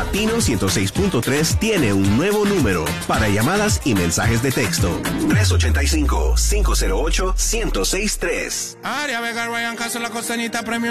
Latino 106.3 tiene un nuevo número para llamadas y mensajes de texto. 385-508-1063. Área Vega, Ryan Castro, La Costeñita, Premio